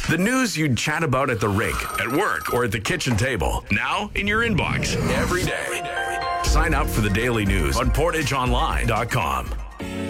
The news you'd chat about at the rink, at work, or at the kitchen table. Now in your inbox every day. Sign up for the daily news on PortageOnline.com.